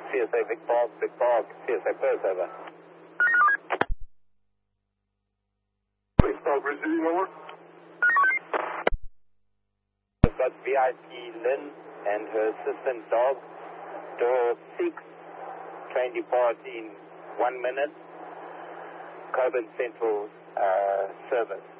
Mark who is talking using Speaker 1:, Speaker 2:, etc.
Speaker 1: CSA Vic Park, CSA Perth, over.
Speaker 2: Vic Park, receiving, over.
Speaker 1: We've got VIP Lynn and her assistant dog, door 6, train depart in 1 minute, Coburn Central service.